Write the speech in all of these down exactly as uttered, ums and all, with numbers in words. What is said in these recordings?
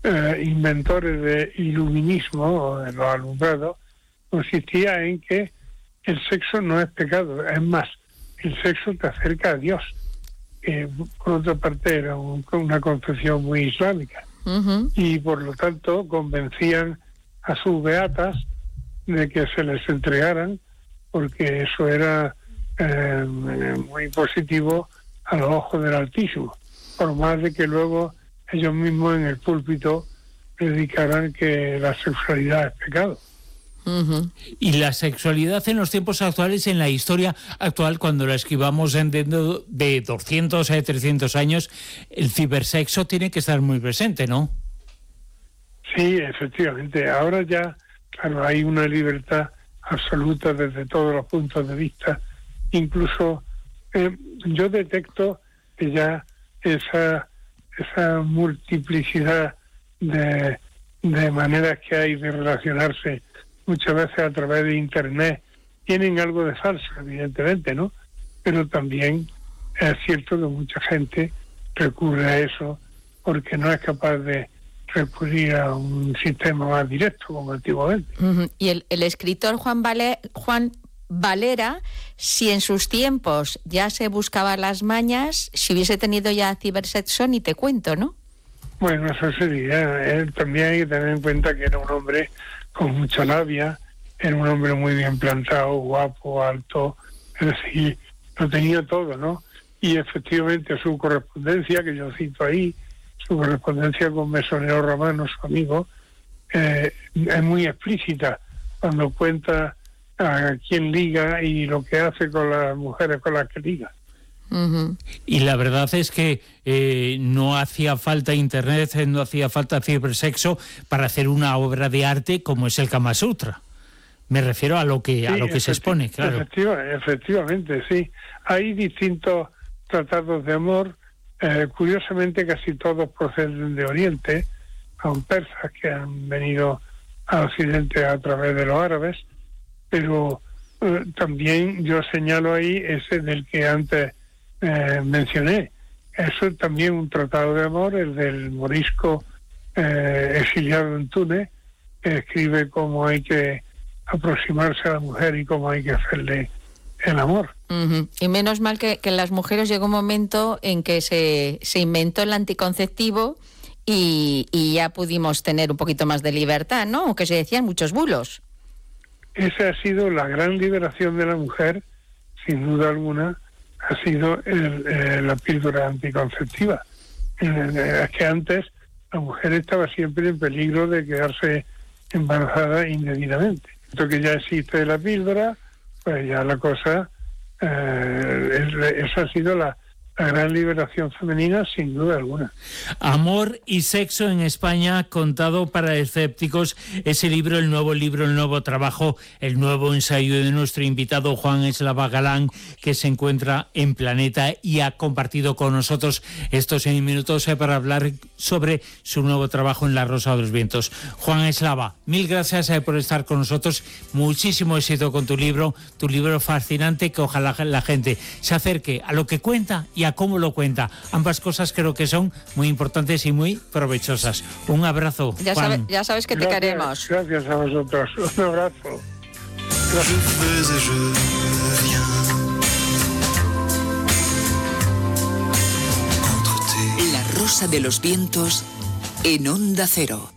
eh, inventores del iluminismo o de los alumbrados consistía en que el sexo no es pecado, es más, el sexo te acerca a Dios, que por otra parte era un, una concepción muy islámica. Uh-huh. Y por lo tanto convencían a sus beatas de que se les entregaran, porque eso era eh, muy positivo a los ojos del Altísimo, por más de que luego ellos mismos en el púlpito predicaran que la sexualidad es pecado. Uh-huh. Y la sexualidad en los tiempos actuales, en la historia actual, cuando la esquivamos en de, de doscientos a trescientos años, el cibersexo tiene que estar muy presente, ¿no? Sí, efectivamente. Ahora ya, claro, hay una libertad absoluta desde todos los puntos de vista. Incluso eh, yo detecto que ya esa, esa multiplicidad de, de maneras que hay de relacionarse muchas veces a través de Internet, tienen algo de falso, evidentemente, ¿no? Pero también es cierto que mucha gente recurre a eso porque no es capaz de recurrir a un sistema más directo como antiguamente. Uh-huh. Y el, el escritor Juan, Vale, Juan Valera, si en sus tiempos ya se buscaba las mañas, si hubiese tenido ya cibersexo, ni te cuento, ¿no? Bueno, eso sería. Él también hay que tener en cuenta que era un hombre con mucha labia, era un hombre muy bien plantado, guapo, alto, es decir, lo tenía todo, ¿no? Y efectivamente su correspondencia, que yo cito ahí, su correspondencia con Mesonero Romano, su amigo, eh, es muy explícita cuando cuenta a quién liga y lo que hace con las mujeres con las que liga. Uh-huh. Y la verdad es que eh, no hacía falta internet, no hacía falta cibersexo para hacer una obra de arte como es el Kama Sutra. Me refiero a lo que sí, a lo que efecti- se expone, claro. Efectiva, efectivamente, sí. Hay distintos tratados de amor, eh, curiosamente casi todos proceden de Oriente, aun persas que han venido a Occidente a través de los árabes, pero eh, también yo señalo ahí ese del que antes Eh, mencioné. Eso es también un tratado de amor, el del morisco eh, exiliado en Túnez, que escribe cómo hay que aproximarse a la mujer y cómo hay que hacerle el amor. Uh-huh. Y menos mal que, que en las mujeres llegó un momento en que se, se inventó el anticonceptivo y, y ya pudimos tener un poquito más de libertad, ¿no? Aunque se decían muchos bulos. Esa ha sido la gran liberación de la mujer, sin duda alguna, ha sido el, eh, la píldora anticonceptiva. Eh, es que antes la mujer estaba siempre en peligro de quedarse embarazada indebidamente. Esto que ya existe la píldora, pues ya la cosa, eh, es, esa ha sido la, la gran liberación femenina, sin duda alguna. Amor y sexo en España, contado para escépticos. Ese libro, el nuevo libro, el nuevo trabajo, el nuevo ensayo de nuestro invitado Juan Eslava Galán, que se encuentra en Planeta y ha compartido con nosotros estos seis minutos para hablar sobre su nuevo trabajo en La Rosa de los Vientos. Juan Eslava, mil gracias por estar con nosotros. Muchísimo éxito con tu libro, tu libro fascinante, que ojalá la gente se acerque a lo que cuenta y a cómo lo cuenta. Ambas cosas creo que son muy importantes y muy provechosas. Un abrazo, ya Juan. Sabe, ya sabes que te gracias, queremos. Gracias a vosotros. Un abrazo. Gracias. La Rosa de los Vientos en Onda Cero.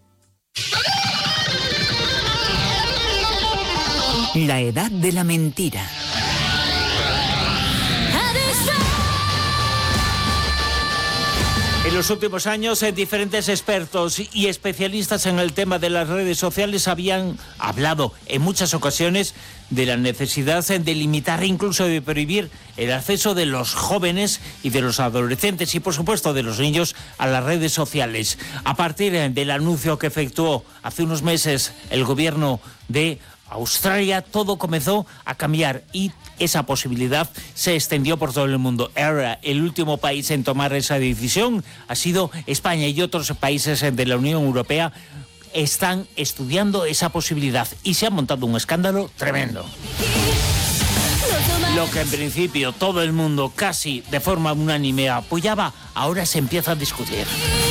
La edad de la mentira. En los últimos años, eh, diferentes expertos y especialistas en el tema de las redes sociales habían hablado en muchas ocasiones de la necesidad de limitar e incluso de prohibir el acceso de los jóvenes y de los adolescentes y, por supuesto, de los niños a las redes sociales. A partir del anuncio que efectuó hace unos meses el gobierno de Australia, todo comenzó a cambiar y esa posibilidad se extendió por todo el mundo. Ahora, el último país en tomar esa decisión ha sido España, y otros países de la Unión Europea están estudiando esa posibilidad y se ha montado un escándalo tremendo. Lo que en principio todo el mundo casi de forma unánime apoyaba, ahora se empieza a discutir.